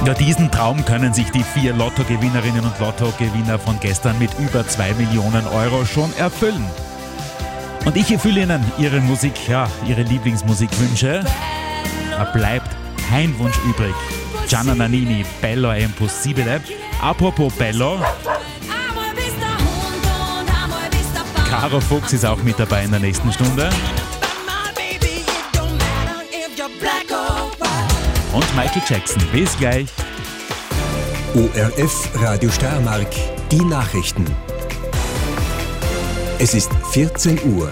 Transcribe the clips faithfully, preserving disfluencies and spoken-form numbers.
Ja, diesen Traum können sich die vier Lottogewinnerinnen und Lottogewinner von gestern mit über zwei Millionen Euro schon erfüllen. Und ich erfülle Ihnen Ihre Musik, ja, Ihre Lieblingsmusikwünsche. Da bleibt kein Wunsch übrig. Gianna Nannini, Bello è impossibile. Apropos Bello, Caro Fuchs ist auch mit dabei in der nächsten Stunde. Und Michael Jackson. Bis gleich. O R F Radio Steiermark, die Nachrichten. Es ist vierzehn Uhr.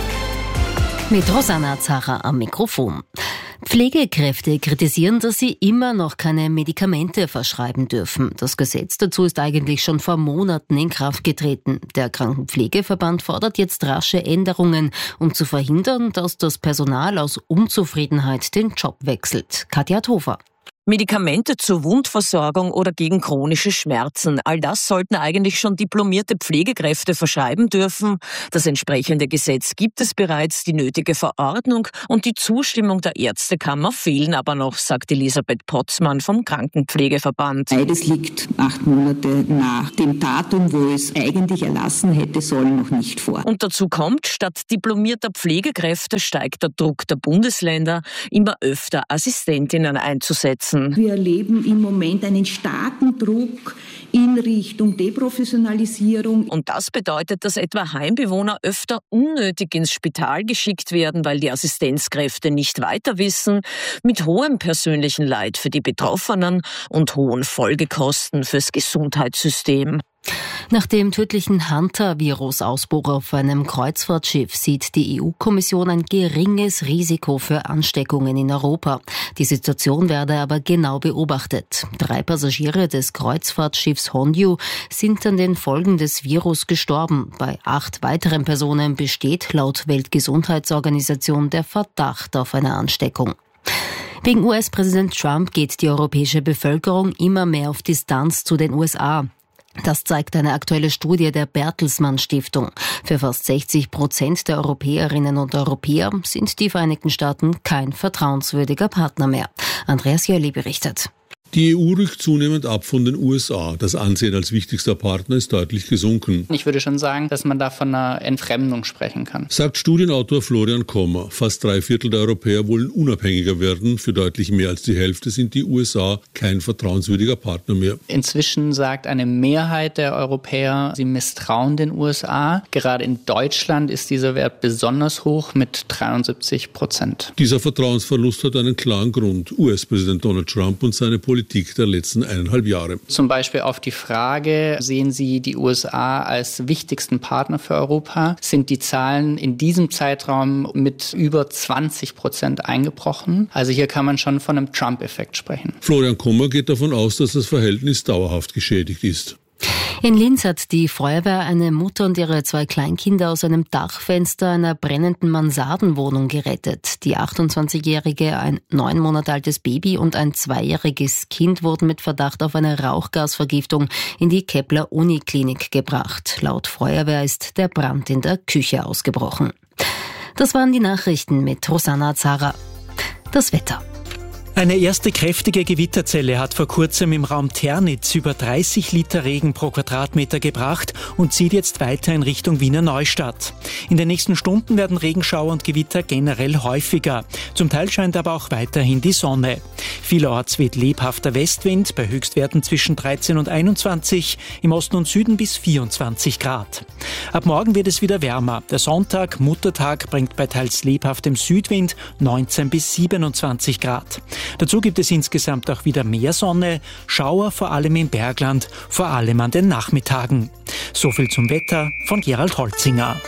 Mit Rosanna Zacher am Mikrofon. Pflegekräfte kritisieren, dass sie immer noch keine Medikamente verschreiben dürfen. Das Gesetz dazu ist eigentlich schon vor Monaten in Kraft getreten. Der Krankenpflegeverband fordert jetzt rasche Änderungen, um zu verhindern, dass das Personal aus Unzufriedenheit den Job wechselt. Katja Hofer. Medikamente zur Wundversorgung oder gegen chronische Schmerzen. All das sollten eigentlich schon diplomierte Pflegekräfte verschreiben dürfen. Das entsprechende Gesetz gibt es bereits, die nötige Verordnung und die Zustimmung der Ärztekammer fehlen aber noch, sagt Elisabeth Potzmann vom Krankenpflegeverband. Beides liegt acht Monate nach dem Datum, wo es eigentlich erlassen hätte sollen, noch nicht vor. Und dazu kommt, statt diplomierter Pflegekräfte steigt der Druck der Bundesländer, immer öfter Assistentinnen einzusetzen. Wir erleben im Moment einen starken Druck in Richtung Deprofessionalisierung. Und das bedeutet, dass etwa Heimbewohner öfter unnötig ins Spital geschickt werden, weil die Assistenzkräfte nicht weiter wissen, mit hohem persönlichen Leid für die Betroffenen und hohen Folgekosten fürs Gesundheitssystem. Nach dem tödlichen Hunter-Virus-Ausbruch auf einem Kreuzfahrtschiff sieht die E U-Kommission ein geringes Risiko für Ansteckungen in Europa. Die Situation werde aber genau beobachtet. Drei Passagiere des Kreuzfahrtschiffs Honju sind an den Folgen des Virus gestorben. Bei acht weiteren Personen besteht laut Weltgesundheitsorganisation der Verdacht auf eine Ansteckung. Wegen U S-Präsident Trump geht die europäische Bevölkerung immer mehr auf Distanz zu den U S A. Das zeigt eine aktuelle Studie der Bertelsmann Stiftung. Für fast sechzig Prozent der Europäerinnen und Europäer sind die Vereinigten Staaten kein vertrauenswürdiger Partner mehr. Andreas Jöli berichtet. Die E U rückt zunehmend ab von den U S A. Das Ansehen als wichtigster Partner ist deutlich gesunken. Ich würde schon sagen, dass man da von einer Entfremdung sprechen kann. Sagt Studienautor Florian Kommer. Fast drei Viertel der Europäer wollen unabhängiger werden. Für deutlich mehr als die Hälfte sind die U S A kein vertrauenswürdiger Partner mehr. Inzwischen sagt eine Mehrheit der Europäer, sie misstrauen den U S A. Gerade in Deutschland ist dieser Wert besonders hoch mit dreiundsiebzig Prozent. Dieser Vertrauensverlust hat einen klaren Grund. U S-Präsident Donald Trump und seine Politik der letzten eineinhalb Jahre. Zum Beispiel auf die Frage, sehen Sie die U S A als wichtigsten Partner für Europa, sind die Zahlen in diesem Zeitraum mit über zwanzig Prozent eingebrochen. Also hier kann man schon von einem Trump-Effekt sprechen. Florian Kommer geht davon aus, dass das Verhältnis dauerhaft geschädigt ist. In Linz hat die Feuerwehr eine Mutter und ihre zwei Kleinkinder aus einem Dachfenster einer brennenden Mansardenwohnung gerettet. Die achtundzwanzigjährige, ein neun Monate altes Baby und ein zweijähriges Kind wurden mit Verdacht auf eine Rauchgasvergiftung in die Kepler-Uniklinik gebracht. Laut Feuerwehr ist der Brand in der Küche ausgebrochen. Das waren die Nachrichten mit Rosanna Zacher. Das Wetter. Eine erste kräftige Gewitterzelle hat vor kurzem im Raum Ternitz über dreißig Liter Regen pro Quadratmeter gebracht und zieht jetzt weiter in Richtung Wiener Neustadt. In den nächsten Stunden werden Regenschauer und Gewitter generell häufiger. Zum Teil scheint aber auch weiterhin die Sonne. Vielerorts weht lebhafter Westwind bei Höchstwerten zwischen dreizehn und einundzwanzig, im Osten und Süden bis vierundzwanzig Grad. Ab morgen wird es wieder wärmer. Der Sonntag, Muttertag, bringt bei teils lebhaftem Südwind neunzehn bis siebenundzwanzig Grad. Dazu gibt es insgesamt auch wieder mehr Sonne, Schauer vor allem im Bergland, vor allem an den Nachmittagen. So viel zum Wetter von Gerald Holzinger.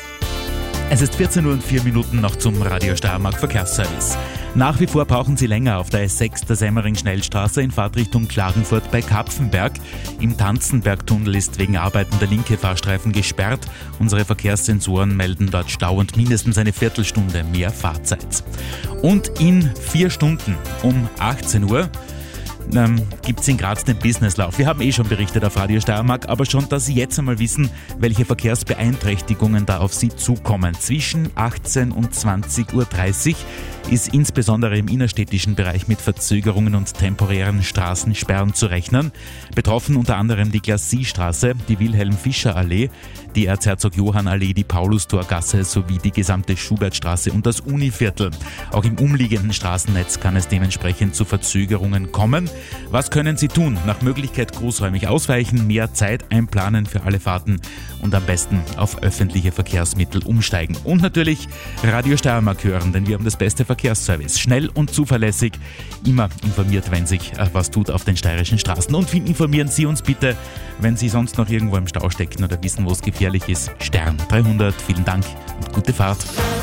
Es ist vierzehn Uhr und vier Minuten noch zum Radio Steiermark Verkehrsservice. Nach wie vor brauchen Sie länger auf der S sechs der Semmering-Schnellstraße in Fahrtrichtung Klagenfurt bei Kapfenberg. Im Tanzenbergtunnel ist wegen Arbeiten der linke Fahrstreifen gesperrt. Unsere Verkehrssensoren melden dort Stau und mindestens eine Viertelstunde mehr Fahrzeit. Und in vier Stunden um achtzehn Uhr ähm, gibt es in Graz den Businesslauf. Wir haben eh schon berichtet auf Radio Steiermark, aber schon, dass Sie jetzt einmal wissen, welche Verkehrsbeeinträchtigungen da auf Sie zukommen. Zwischen achtzehn und zwanzig Uhr dreißig ist insbesondere im innerstädtischen Bereich mit Verzögerungen und temporären Straßensperren zu rechnen. Betroffen unter anderem die Glacis-Straße, die Wilhelm-Fischer-Allee, die Erzherzog-Johann-Allee, die Paulustorgasse sowie die gesamte Schubertstraße und das Univiertel. Auch im umliegenden Straßennetz kann es dementsprechend zu Verzögerungen kommen. Was können Sie tun? Nach Möglichkeit großräumig ausweichen, mehr Zeit einplanen für alle Fahrten und am besten auf öffentliche Verkehrsmittel umsteigen. Und natürlich Radio Steiermark hören, denn wir haben das beste Verkehrsservice. Schnell und zuverlässig, immer informiert, wenn sich was tut auf den steirischen Straßen. Und informieren Sie uns bitte, wenn Sie sonst noch irgendwo im Stau stecken oder wissen, wo es gefährlich ist. Stern dreihundert, vielen Dank und gute Fahrt.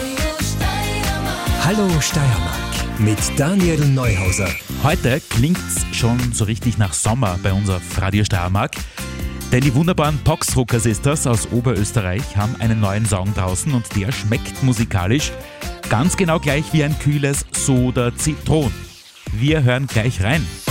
Hallo Steiermark mit Daniel Neuhauser. Heute klingt's schon so richtig nach Sommer bei uns auf Radio Steiermark. Denn die wunderbaren Poxrucker Sisters aus Oberösterreich haben einen neuen Song draußen und der schmeckt musikalisch ganz genau gleich wie ein kühles Soda Zitron. Wir hören gleich rein.